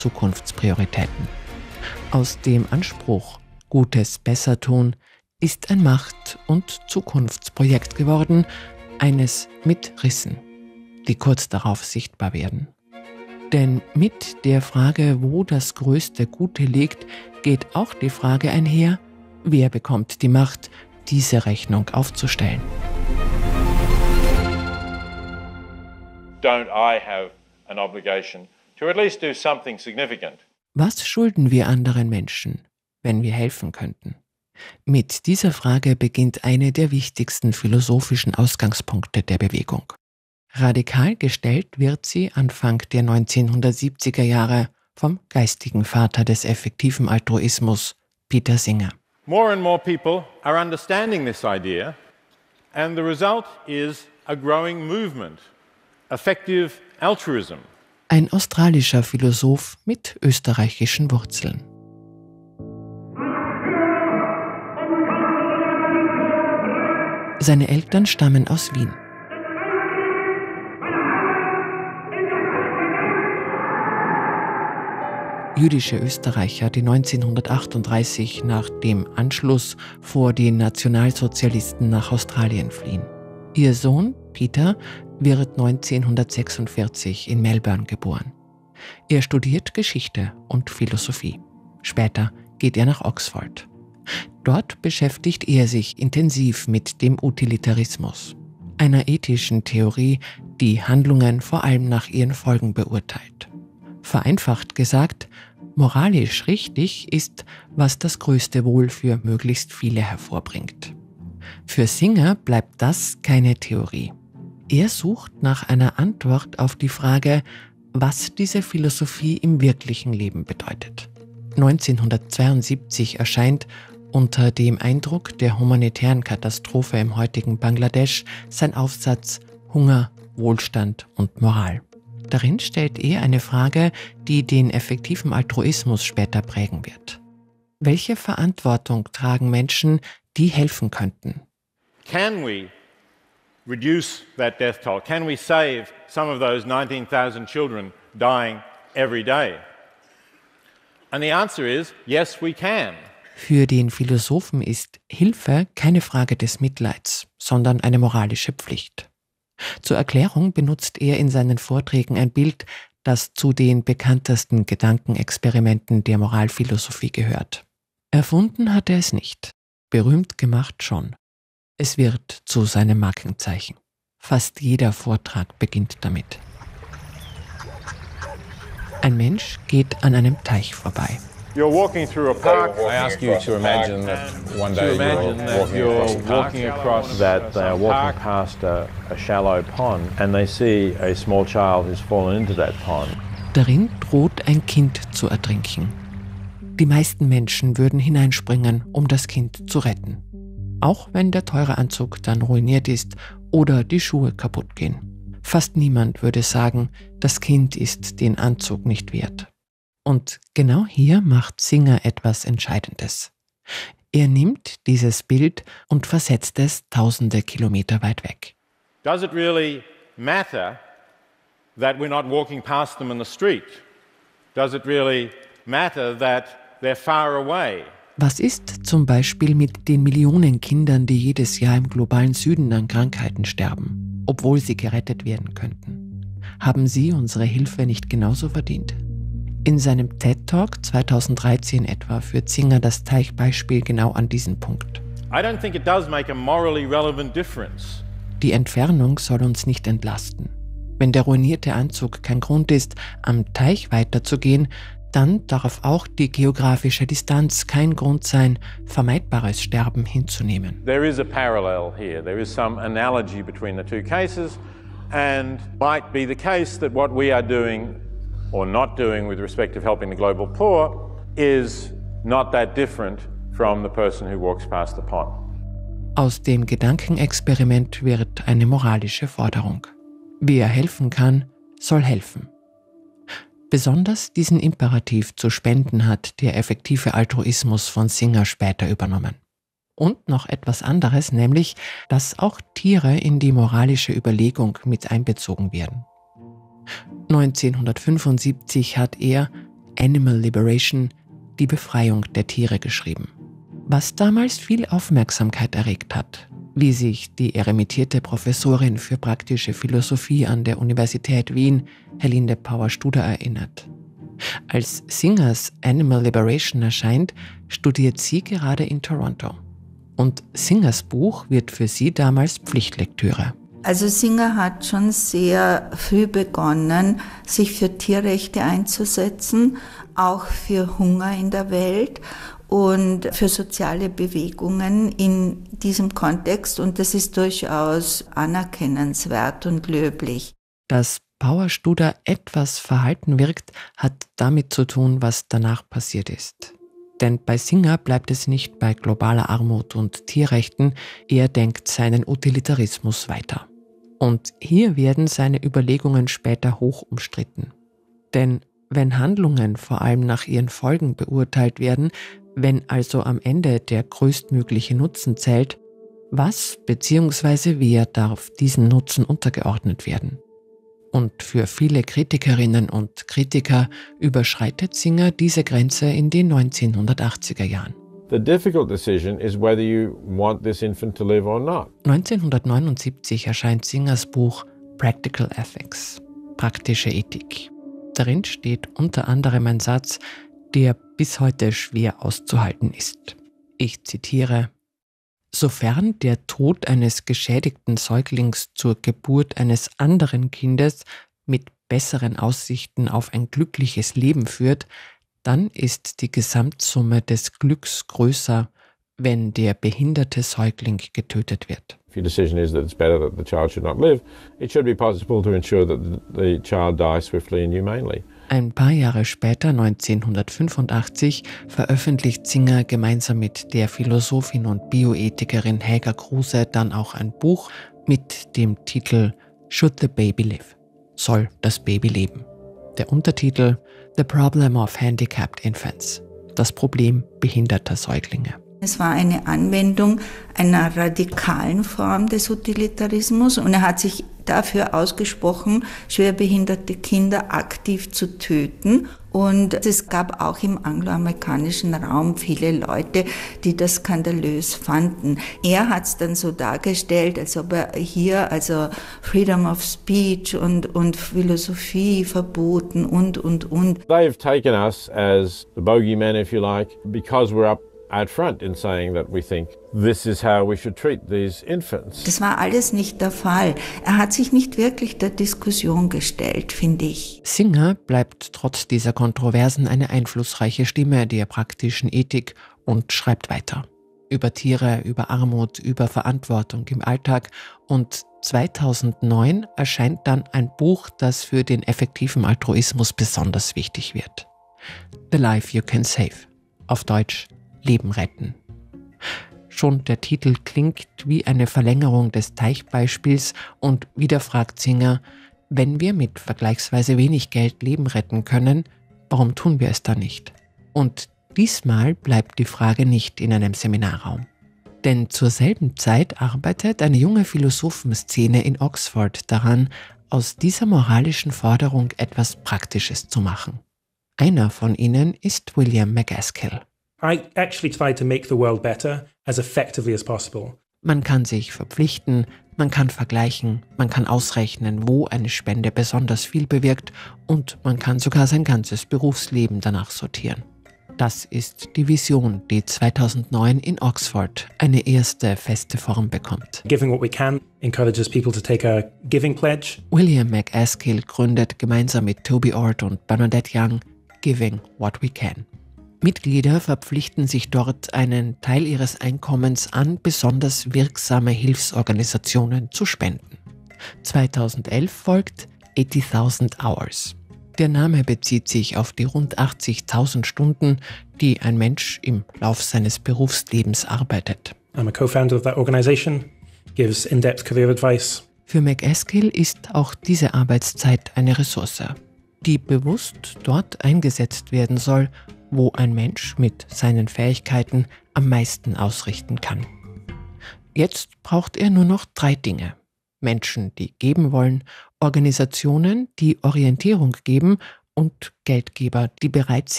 Zukunftsprioritäten. Aus dem Anspruch, Gutes besser tun, ist ein Macht- und Zukunftsprojekt geworden, eines mit Rissen, die kurz darauf sichtbar werden. Denn mit der Frage, wo das größte Gute liegt, geht auch die Frage einher, wer bekommt die Macht, diese Rechnung aufzustellen. Don't I have an obligation to at least do something significant? Was schulden wir anderen Menschen, wenn wir helfen könnten? Mit dieser Frage beginnt eine der wichtigsten philosophischen Ausgangspunkte der Bewegung. Radikal gestellt wird sie Anfang der 1970er Jahre vom geistigen Vater des effektiven Altruismus, Peter Singer. More and more people are understanding this idea, and the result is a growing movement, effective altruism. Ein australischer Philosoph mit österreichischen Wurzeln. Seine Eltern stammen aus Wien. Jüdische Österreicher, die 1938 nach dem Anschluss vor den Nationalsozialisten nach Australien fliehen. Ihr Sohn, Peter, wird 1946 in Melbourne geboren. Er studiert Geschichte und Philosophie. Später geht er nach Oxford. Dort beschäftigt er sich intensiv mit dem Utilitarismus, einer ethischen Theorie, die Handlungen vor allem nach ihren Folgen beurteilt. Vereinfacht gesagt, moralisch richtig ist, was das größte Wohl für möglichst viele hervorbringt. Für Singer bleibt das keine Theorie. Er sucht nach einer Antwort auf die Frage, was diese Philosophie im wirklichen Leben bedeutet. 1972 erscheint unter dem Eindruck der humanitären Katastrophe im heutigen Bangladesch sein Aufsatz Hunger, Wohlstand und Moral. Darin stellt er eine Frage, die den effektiven Altruismus später prägen wird. Welche Verantwortung tragen Menschen, die helfen könnten? Can we reduce that death toll? Can we save some of those 19,000 children dying every day? And the answer is, yes, we can. Für den Philosophen ist Hilfe keine Frage des Mitleids, sondern eine moralische Pflicht. Zur Erklärung benutzt er in seinen Vorträgen ein Bild, das zu den bekanntesten Gedankenexperimenten der Moralphilosophie gehört. Erfunden hat er es nicht, berühmt gemacht schon. Es wird zu seinem Markenzeichen. Fast jeder Vortrag beginnt damit. Ein Mensch geht an einem Teich vorbei. You're walking through a park. I ask you to imagine that one day you're walking across that they are walking past a shallow pond and they see a small child who's fallen into that pond. Darin droht ein Kind zu ertrinken. Die meisten Menschen würden hineinspringen, um das Kind zu retten. Auch wenn der teure Anzug dann ruiniert ist oder die Schuhe kaputt gehen. Fast niemand würde sagen, das Kind ist den Anzug nicht wert. Und genau hier macht Singer etwas Entscheidendes. Er nimmt dieses Bild und versetzt es tausende Kilometer weit weg. Does it really matter that we're not walking past them in the street? Does it really matter that they're far away? Was ist zum Beispiel mit den Millionen Kindern, die jedes Jahr im globalen Süden an Krankheiten sterben, obwohl sie gerettet werden könnten? Haben sie unsere Hilfe nicht genauso verdient? In seinem TED-Talk 2013 etwa führt Singer das Teichbeispiel genau an diesen Punkt. I don't think it does make a morally relevant difference. Die Entfernung soll uns nicht entlasten. Wenn der ruinierte Anzug kein Grund ist, am Teich weiterzugehen, dann darf auch die geografische Distanz kein Grund sein, vermeidbares Sterben hinzunehmen. There is a parallel here. There is some analogy between the two cases, and might be the case that what we are doing or not doing with respect to helping the global poor is not that different from the person who walks past the pond. Aus dem Gedankenexperiment wird eine moralische Forderung. Wer helfen kann, soll helfen. Besonders diesen Imperativ zu spenden hat der effektive Altruismus von Singer später übernommen. Und noch etwas anderes, nämlich, dass auch Tiere in die moralische Überlegung mit einbezogen werden. 1975 hat er Animal Liberation, die Befreiung der Tiere, geschrieben. Was damals viel Aufmerksamkeit erregt hat, wie sich die emeritierte Professorin für praktische Philosophie an der Universität Wien, Helinde Pauer-Studer, erinnert. Als Singers Animal Liberation erscheint, studiert sie gerade in Toronto. Und Singers Buch wird für sie damals Pflichtlektüre. Also Singer hat schon sehr früh begonnen, sich für Tierrechte einzusetzen, auch für Hunger in der Welt und für soziale Bewegungen in diesem Kontext. Und das ist durchaus anerkennenswert und löblich. Dass Pauer-Studer etwas verhalten wirkt, hat damit zu tun, was danach passiert ist. Denn bei Singer bleibt es nicht bei globaler Armut und Tierrechten, er denkt seinen Utilitarismus weiter. Und hier werden seine Überlegungen später hoch umstritten. Denn wenn Handlungen vor allem nach ihren Folgen beurteilt werden, wenn also am Ende der größtmögliche Nutzen zählt, was bzw. wer darf diesen Nutzen untergeordnet werden? Und für viele Kritikerinnen und Kritiker überschreitet Singer diese Grenze in den 1980er Jahren. The difficult decision is whether you want this infant to live or not. 1979 erscheint Singers Buch Practical Ethics, praktische Ethik. Darin steht unter anderem ein Satz, der bis heute schwer auszuhalten ist. Ich zitiere: Sofern der Tod eines geschädigten Säuglings zur Geburt eines anderen Kindes mit besseren Aussichten auf ein glückliches Leben führt, dann ist die Gesamtsumme des Glücks größer, wenn der behinderte Säugling getötet wird. If your decision is that it's better that the child should not live, it should be possible to ensure that the child dies swiftly and humanely. Ein paar Jahre später, 1985, veröffentlicht Singer gemeinsam mit der Philosophin und Bioethikerin Helga Kruse dann auch ein Buch mit dem Titel Should the Baby Live? Soll das Baby leben? Der Untertitel The Problem of Handicapped Infants, das Problem behinderter Säuglinge. Es war eine Anwendung einer radikalen Form des Utilitarismus und er hat sich dafür ausgesprochen, schwerbehinderte Kinder aktiv zu töten. Und es gab auch im angloamerikanischen Raum viele Leute, die das skandalös fanden. Er hat es dann so dargestellt, als ob er hier also Freedom of Speech und Philosophie verboten und. They've taken us as the bogeyman, if you like, because we're up out front in saying that we think this is how we should treat these infants. Das war alles nicht der Fall. Er hat sich nicht wirklich der Diskussion gestellt, finde ich. Singer bleibt trotz dieser Kontroversen eine einflussreiche Stimme der praktischen Ethik und schreibt weiter. Über Tiere, über Armut, über Verantwortung im Alltag. Und 2009 erscheint dann ein Buch, das für den effektiven Altruismus besonders wichtig wird. The Life You Can Save. Auf Deutsch: Leben retten. Schon der Titel klingt wie eine Verlängerung des Teichbeispiels und wieder fragt Singer, wenn wir mit vergleichsweise wenig Geld Leben retten können, warum tun wir es dann nicht? Und diesmal bleibt die Frage nicht in einem Seminarraum. Denn zur selben Zeit arbeitet eine junge Philosophenszene in Oxford daran, aus dieser moralischen Forderung etwas Praktisches zu machen. Einer von ihnen ist William MacAskill. I actually try to make the world better as effectively as possible. Man kann sich verpflichten, man kann vergleichen, man kann ausrechnen, wo eine Spende besonders viel bewirkt und man kann sogar sein ganzes Berufsleben danach sortieren. Das ist die Vision, die 2009 in Oxford eine erste feste Form bekommt. Giving what we can encourages people to take a giving pledge. William MacAskill gründet gemeinsam mit Toby Ord und Bernadette Young Giving What We Can. Mitglieder verpflichten sich dort, einen Teil ihres Einkommens an besonders wirksame Hilfsorganisationen zu spenden. 2011 folgt 80,000 Hours. Der Name bezieht sich auf die rund 80.000 Stunden, die ein Mensch im Lauf seines Berufslebens arbeitet. I'm a co-founder of that organization, gives in-depth career advice. Für MacAskill ist auch diese Arbeitszeit eine Ressource, die bewusst dort eingesetzt werden soll, wo ein Mensch mit seinen Fähigkeiten am meisten ausrichten kann. Jetzt braucht er nur noch 3 Dinge. Menschen, die geben wollen, Organisationen, die Orientierung geben und Geldgeber, die bereit sind,